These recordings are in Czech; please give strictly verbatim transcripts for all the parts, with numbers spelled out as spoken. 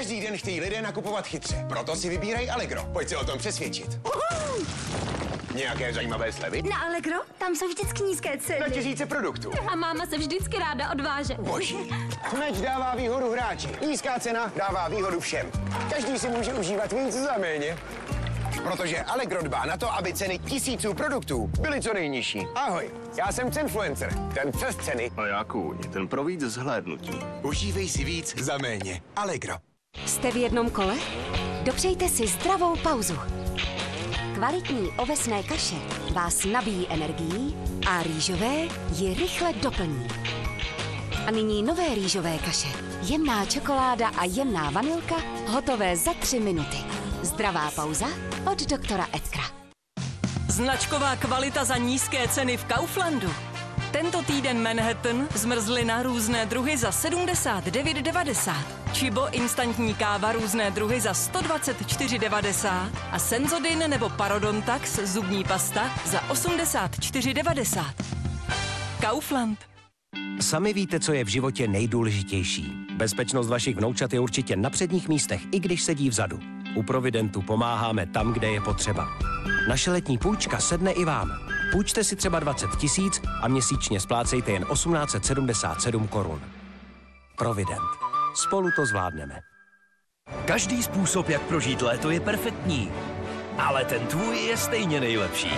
Každý den chtějí lidé nakupovat chytře, proto si vybírají Allegro. Pojď se o tom přesvědčit. Nějaké zajímavé slevy? Na Allegro? Tam jsou vždycky nízké ceny. Na tisíce produktů. A máma se vždycky ráda odváže. Boží. Meč dává výhodu hráči. Nízká cena dává výhodu všem. Každý si může užívat víc za méně. Protože Allegro dbá na to, aby ceny tisíců produktů byly co nejnižší. Ahoj, já jsem Cenfluencer, ten přes ceny. A já Kůň, ten pro víc zhlédnutí. Užívej si víc za méně. Allegro. Jste v jednom kole? Dopřejte si zdravou pauzu. Kvalitní ovesné kaše vás nabíjí energií a rýžové ji rychle doplní. A nyní nové rýžové kaše. Jemná čokoláda a jemná vanilka, hotové za tři minuty. Zdravá pauza od doktora Edkra. Značková kvalita za nízké ceny v Kauflandu. Tento týden Manhattan, zmrzlina různé druhy za sedmdesát devět devadesát. Čibo instantní káva různé druhy za sto dvacet čtyři devadesát. A Senzodin nebo Parodontax zubní pasta za osmdesát čtyři devadesát. Kaufland. Sami víte, co je v životě nejdůležitější. Bezpečnost vašich vnoučat je určitě na předních místech, i když sedí vzadu. U Providentu pomáháme tam, kde je potřeba. Naše letní půjčka sedne i vám. Půjčte si třeba dvacet tisíc a měsíčně splácejte jen osmnáct set sedmdesát sedm korun. Provident. Spolu to zvládneme. Každý způsob, jak prožít léto, je perfektní. Ale ten tvůj je stejně nejlepší.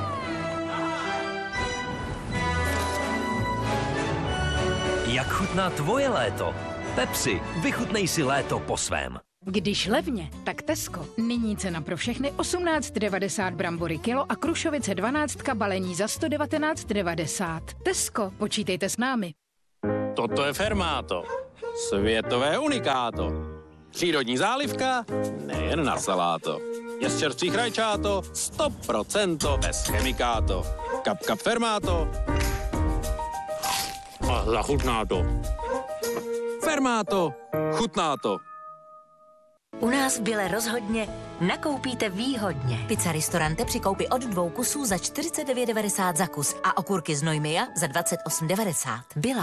Jak chutná tvoje léto? Pepsi, vychutnej si léto po svém. Když levně, tak Tesco. Nyní cena pro všechny osmnáct devadesát brambory kilo a krušovice dvanáct balení za sto devatenáct devadesát. Tesco, počítejte s námi. Toto je Fermáto. Světové unikáto. Přírodní zálivka, nejen na saláto. Je z čerstvých rajčáto, sto procent bez chemikáto. Kap kap Fermáto. A zachutná to. Fermáto, chutná to. U nás v Bile rozhodně nakoupíte výhodně. Pizza Ristorante při koupi od dvou kusů za čtyřicet devět devadesát za kus a okurky z Neumia za dvacet osm devadesát. Billa.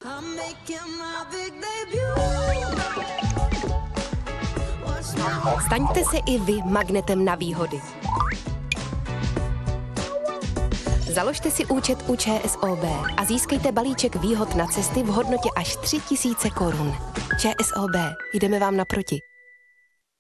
Staňte se i vy magnetem na výhody. Založte si účet u ČSOB a získejte balíček výhod na cesty v hodnotě až tři tisíce korun. ČSOB, jdeme vám naproti.